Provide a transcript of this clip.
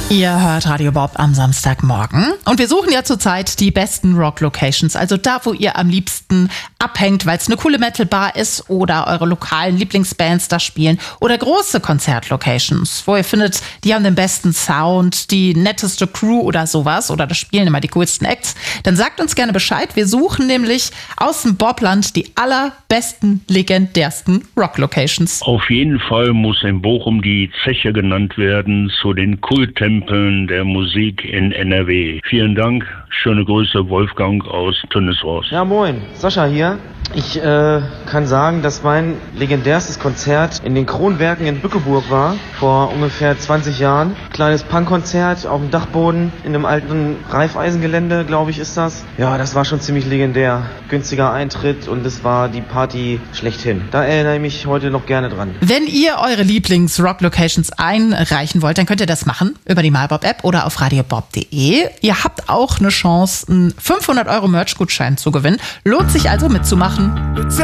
Ihr hört Radio Bob am Samstagmorgen und wir suchen ja zurzeit die besten Rock-Locations, also da, wo ihr am liebsten abhängt, weil es eine coole Metal-Bar ist oder eure lokalen Lieblingsbands da spielen oder große Konzert-Locations, wo ihr findet, die haben den besten Sound, die netteste Crew oder sowas oder da spielen immer die coolsten Acts. Dann sagt uns gerne Bescheid, wir suchen nämlich aus dem Bobland die allerbesten, legendärsten Rock-Locations. Auf jeden Fall muss in Bochum die Zeche genannt werden zu den Kulttempeln der Musik in NRW. Vielen Dank, schöne Grüße, Wolfgang aus Tönneshorst. Ja, moin, Sascha hier. Ich kann sagen, dass mein legendärstes Konzert in den Kronwerken in Bückeburg war, vor ungefähr 20 Jahren. Kleines Punkkonzert auf dem Dachboden in einem alten Reifeisengelände, glaube ich, ist das. Ja, das war schon ziemlich legendär. Günstiger Eintritt und es war die Party schlechthin. Da erinnere ich mich heute noch gerne dran. Wenn ihr eure Lieblings-Rock-Locations einreichen wollt, dann könnt ihr das machen über die MyBob-App oder auf radiobob.de. Ihr habt auch eine Chance, einen 500 € Merch-Gutschein zu gewinnen. Lohnt sich also mitzumachen.